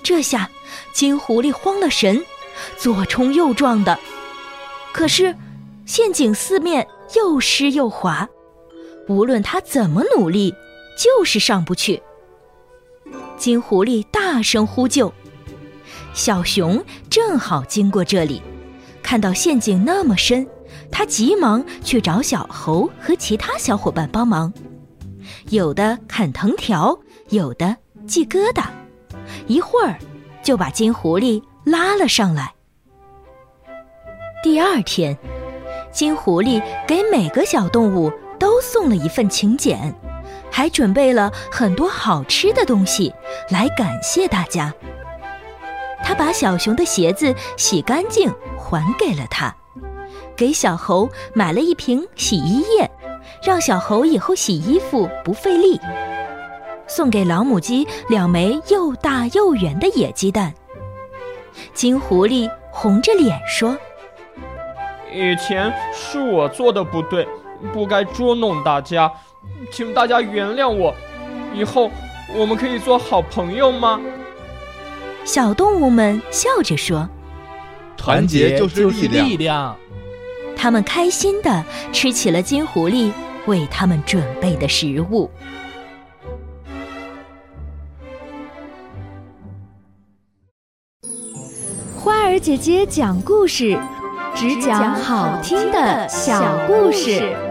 这下金狐狸慌了神，左冲右撞的，可是陷阱四面又湿又滑，无论他怎么努力，就是上不去。金狐狸大声呼救，小熊正好经过这里，看到陷阱那么深，他急忙去找小猴和其他小伙伴帮忙，有的砍藤条，有的系疙瘩，一会儿就把金狐狸拉了上来。第二天，金狐狸给每个小动物都送了一份请柬，还准备了很多好吃的东西来感谢大家。他把小熊的鞋子洗干净还给了他，给小猴买了一瓶洗衣液，让小猴以后洗衣服不费力，送给老母鸡2枚又大又圆的野鸡蛋。金狐狸红着脸说： 以前是我做的不对，不该捉弄大家，请大家原谅我，以后我们可以做好朋友吗？ 小动物们笑着说： 团结就是力量。 他们开心地吃起了金狐狸为他们准备的食物。 花儿姐姐讲故事，只讲好听的小故事。